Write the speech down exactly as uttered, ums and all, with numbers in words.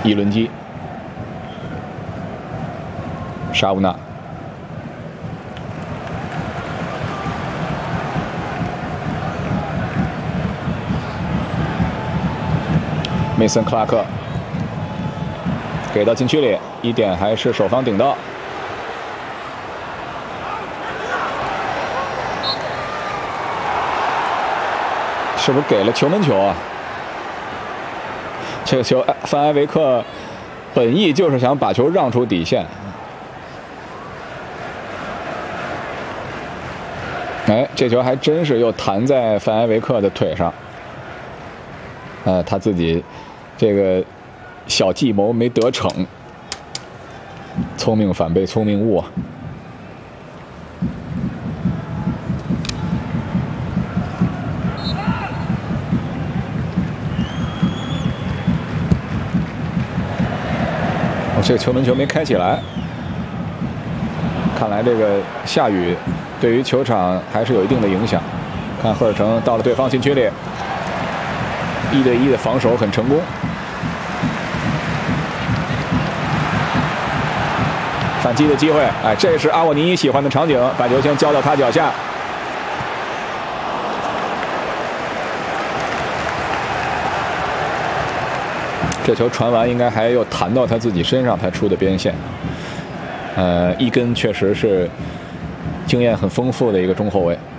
一轮机，沙乌纳。 梅森·克拉克给到禁区里，一点还是首方顶到。是不是给了球门球啊？这个球，范埃维克本意就是想把球让出底线。哎，这球还真是又弹在范埃维克的腿上。呃，他自己这个小计谋没得逞，聪明反被聪明误啊！哦，这个球门球没开起来，看来这个下雨对于球场还是有一定的影响。看赫尔城到了对方禁区里。 一对一的防守很成功，反击的机会，哎，这是阿沃尼喜欢的场景，把球先交到他脚下。这球传完应该还又弹到他自己身上才出的边线。呃，伊根确实是经验很丰富的一个中后卫。